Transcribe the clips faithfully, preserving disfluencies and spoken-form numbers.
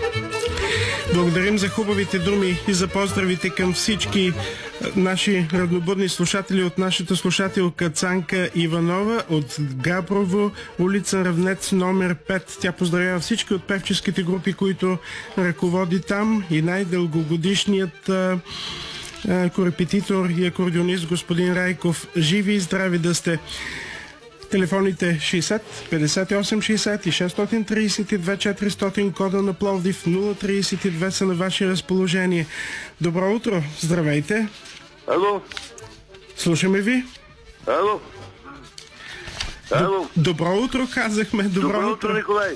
Благодарим за хубавите думи и за поздравите към всички наши равнобудни слушатели от нашата слушателка Цанка Иванова от Габрово, улица Равнец номер пет. Тя поздравява всички от певческите групи, които ръководи там, и най-дългогодишният а, а, корепетитор и акордеонист господин Райков. Живи и здрави да сте! Телефоните шейсет петдесет и осем шейсет и шестстотин тридесет и две четиристотин, кода на Пловдив нула тридесет и две са на ваше разположение. Добро утро, здравейте. Ало. Слушаме ви. Ало. Ало. Добро утро, казахме. Добро, Добро утро, Николай.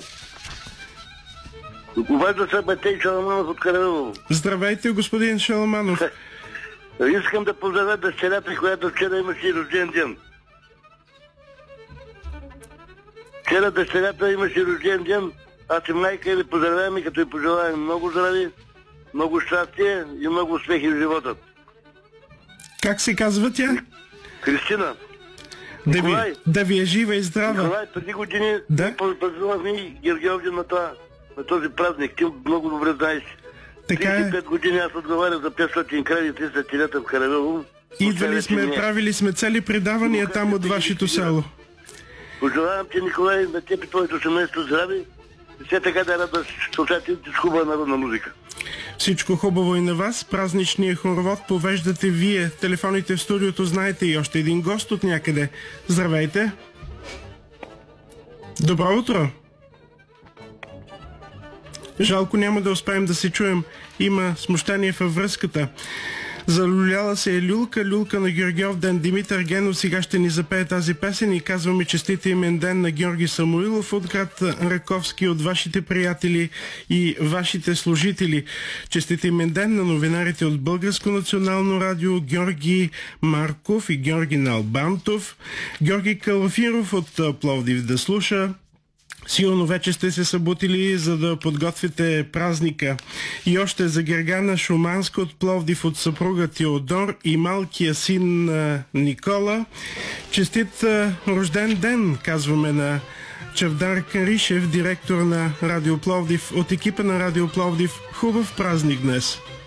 Обажда се Матей Шаламанов от Каравелово. Здравейте, господин Шаламанов. Искам да поздравя дъщерята, която вчера имаше рожден ден. Вчера дъщерята имаше рожден ден, аз и майка ви поздравявам и като ви пожелавам много здрави, много щастие и много успехи в живота. Как се казва тя? Кристина. Да Николай, ви, да ви е жива и здрава. Николай, преди години да? празнувахме и Гергьовден на, на този празник. Ти много добре знаеш. Така е. тридесет и пет години аз отговаря за петстотин крави и триста телета в Каравелово. Идвали сме, правили сме цели предавания Тук, там от вашето село. Пожелавам ти, Николай, на теб и твоето семейство здраве и все така да радваш слушателите с хубава народна музика. Всичко хубаво и на вас. Празничния хоровод повеждате вие. Телефоните в студиото знаете и още един гост от някъде. Здравейте! Добро утро! Жалко няма да успеем да се чуем. Има смущение във връзката. Залюляла се е люлка, люлка на Георгиовден. Димитър Генов сега ще ни запее тази песен и казваме честит имен ден на Георги Самуилов от град Раковски, от вашите приятели и вашите служители. Честит имен ден на новинарите от Българско национално радио Георги Марков и Георги Налбантов. Георги Калафиров от Пловдив да слуша. Сигурно вече сте се събутили, за да подготвите празника. И още за Гергана Шуманска от Пловдив, от съпруга Теодор и малкия син Никола. Честит рожден ден, казваме на Чавдар Каришев, директор на Радио Пловдив. От екипа на Радио Пловдив, хубав празник днес!